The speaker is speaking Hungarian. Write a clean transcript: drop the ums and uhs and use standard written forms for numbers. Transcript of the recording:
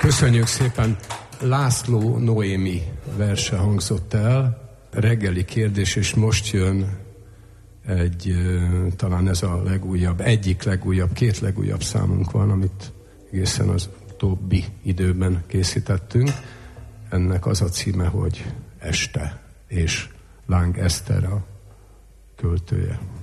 Köszönjük szépen. László Noémi verse hangzott el, reggeli kérdés, és most jön talán ez a egyik legújabb, két legújabb számunk van, amit egészen az utóbbi időben készítettünk. Ennek az a címe, hogy Este, és Láng Eszter a költője.